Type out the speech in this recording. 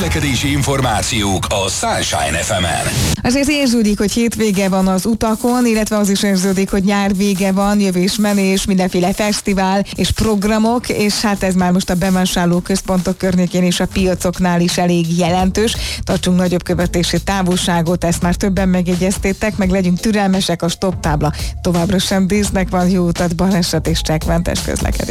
közlekedési információk a Sunshine FM-en. Azért érződik, hogy hétvége van az utakon, illetve az is érződik, hogy nyár vége van, jövés-menés, mindenféle fesztivál és programok, és hát ez már most a bevásárló központok környékén és a piacoknál is elég jelentős. Tartsunk nagyobb követési távolságot, ezt már többen megjegyeztétek, meg legyünk türelmesek, a stop tábla továbbra sem dísznek van, jó utat, baleset és csekkmentes közlekedés.